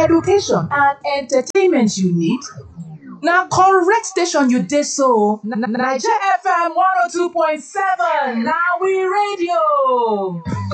education and entertainment you need? Na correct station you dey so. Naija FM 102.7 na we radio.